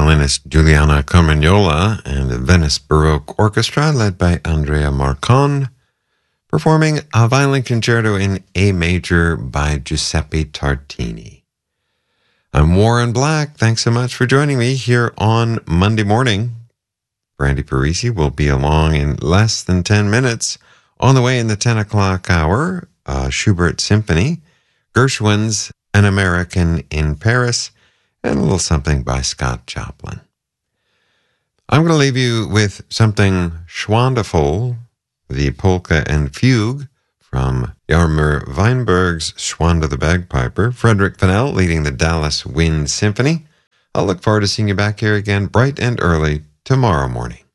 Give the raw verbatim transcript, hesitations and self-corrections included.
violinist Giuliana Carmagnola and the Venice Baroque Orchestra led by Andrea Marcon, performing a violin concerto in A major by Giuseppe Tartini. I'm Warren Black. Thanks so much for joining me here on Monday morning. Brandy Parisi will be along in less than ten minutes. On the way in the ten o'clock hour, uh, Schubert Symphony, Gershwin's An American in Paris, and a little something by Scott Joplin. I'm going to leave you with something schwandeful, the polka and fugue from Jaromir Weinberg's Schwanda the Bagpiper, Frederick Fennell leading the Dallas Wind Symphony. I'll look forward to seeing you back here again bright and early tomorrow morning.